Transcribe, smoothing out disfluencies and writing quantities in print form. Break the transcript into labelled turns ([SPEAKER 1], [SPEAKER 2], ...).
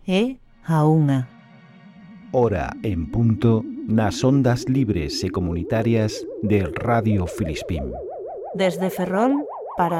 [SPEAKER 1] é a 1.
[SPEAKER 2] Hora en punto nas ondas libres e comunitarias de Radio Filispín.
[SPEAKER 1] Desde Ferrol,